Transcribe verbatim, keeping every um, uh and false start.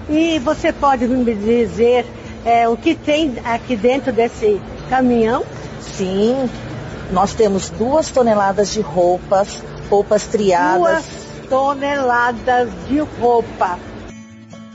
E você pode me dizer é, o que tem aqui dentro desse caminhão? Sim, nós temos duas toneladas de roupas, roupas triadas. Duas toneladas de roupa.